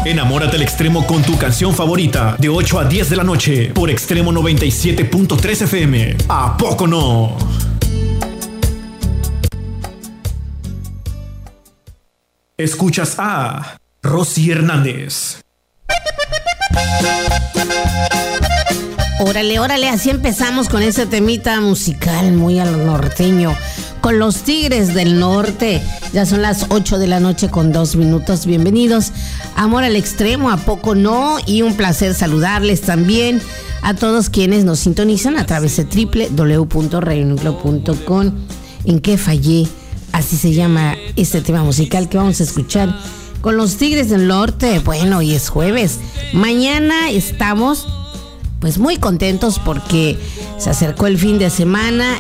Enamórate al extremo con tu canción favorita de 8 a 10 de la noche por Extremo 97.3 FM. ¿A poco no? Escuchas a Rosy Hernández. Órale, órale, así empezamos con ese temita musical muy a lo norteño, con los Tigres del Norte. Ya son las 8 de la noche con 2 minutos. Bienvenidos a Amor al Extremo, ¿a poco no? Y un placer saludarles también a todos quienes nos sintonizan a través de www.radionucleo.com. ¿En qué fallé? Así se llama este tema musical que vamos a escuchar con los Tigres del Norte. Bueno, hoy es jueves. Mañana estamos pues muy contentos porque se acercó el fin de semana,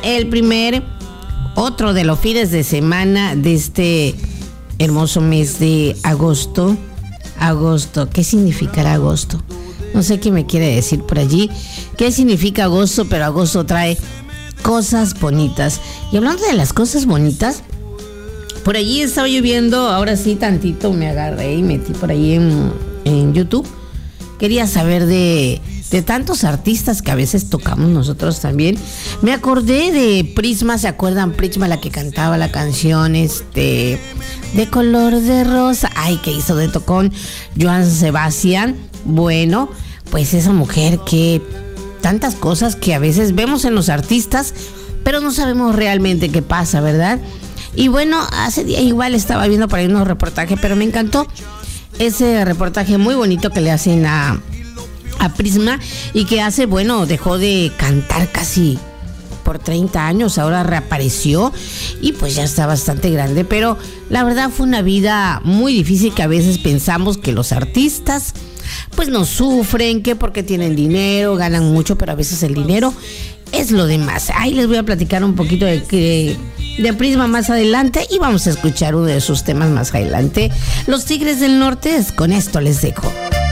otro de los fines de semana de este hermoso mes de agosto. Agosto, ¿qué significará agosto? No sé qué me quiere decir por allí. ¿Qué significa agosto? Pero agosto trae cosas bonitas. Y hablando de las cosas bonitas, por allí estaba lloviendo, ahora sí tantito me agarré y metí por ahí en YouTube. Quería saber de tantos artistas que a veces tocamos nosotros también. Me acordé de Prisma, ¿se acuerdan? Prisma, la que cantaba la canción de color de rosa. Ay, que hizo de tocón Joan Sebastián. Bueno, pues esa mujer que tantas cosas que a veces vemos en los artistas, pero no sabemos realmente qué pasa, ¿verdad? Y bueno, hace día igual estaba viendo por ahí unos reportajes, pero me encantó ese reportaje muy bonito que le hacen a Prisma y que dejó de cantar casi por 30 años, ahora reapareció y pues ya está bastante grande, pero la verdad fue una vida muy difícil que a veces pensamos que los artistas pues no sufren, que porque tienen dinero, ganan mucho, pero a veces el dinero es lo demás. Ahí les voy a platicar un poquito de Prisma más adelante y vamos a escuchar uno de sus temas más adelante. Los Tigres del Norte, con esto les dejo.